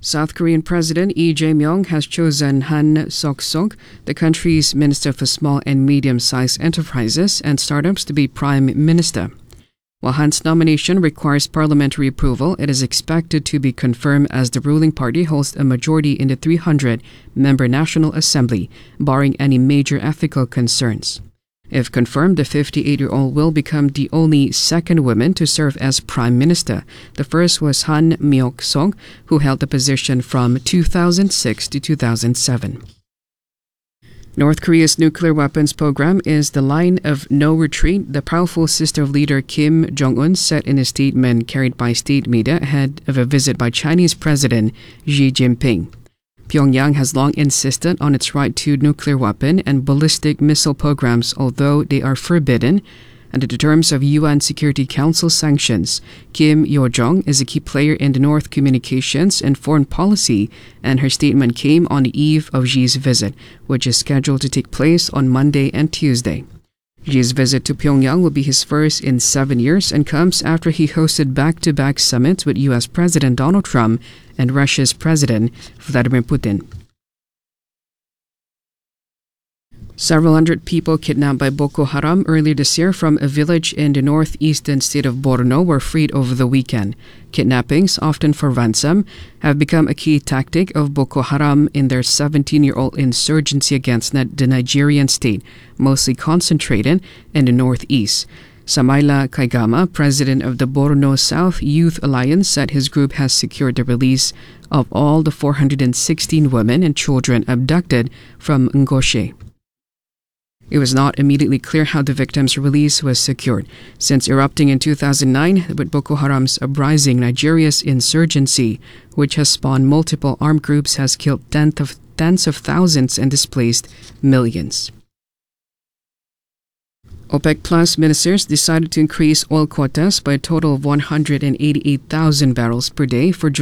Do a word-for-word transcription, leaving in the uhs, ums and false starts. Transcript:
South Korean President Lee Jae-myung has chosen Han Sok-sok, the country's Minister for Small and Medium-Sized Enterprises and Startups, to be Prime Minister. While Han's nomination requires parliamentary approval, it is expected to be confirmed as the ruling party holds a majority in the three hundred member National Assembly, barring any major ethical concerns. If confirmed, the fifty-eight-year-old will become the only second woman to serve as Prime Minister. The first was Han Myok-song, who held the position from two thousand six to two thousand seven. North Korea's nuclear weapons program is the line of no retreat, the powerful sister of leader Kim Jong-un said in a statement carried by state media ahead of a visit by Chinese President Xi Jinping. Pyongyang has long insisted on its right to nuclear weapon and ballistic missile programs, although they are forbidden under the terms of U N Security Council sanctions. Kim Yo-jong is a key player in the North communications and foreign policy, and her statement came on the eve of Xi's visit, which is scheduled to take place on Monday and Tuesday. Xi's visit to Pyongyang will be his first in seven years and comes after he hosted back-to-back summits with U S President Donald Trump and Russia's President Vladimir Putin. Several hundred people kidnapped by Boko Haram earlier this year from a village in the northeastern state of Borno were freed over the weekend. Kidnappings, often for ransom, have become a key tactic of Boko Haram in their seventeen-year-old insurgency against the Nigerian state, mostly concentrated in the northeast. Samaila Kaigama, president of the Borno South Youth Alliance, said his group has secured the release of all the four hundred sixteen women and children abducted from Ngoshe. It was not immediately clear how the victims' release was secured. Since erupting in two thousand nine with Boko Haram's uprising, Nigeria's insurgency, which has spawned multiple armed groups, has killed tens of, tens of thousands and displaced millions. OPEC Plus ministers decided to increase oil quotas by a total of one hundred eighty-eight thousand barrels per day for